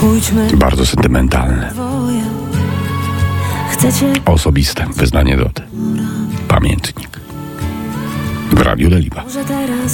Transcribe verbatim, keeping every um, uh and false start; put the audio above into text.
Pójdźmy. Bardzo sentymentalne. Chcecie? Osobiste wyznanie Doty. Pamiętnik. W Radiu Deliba. Może teraz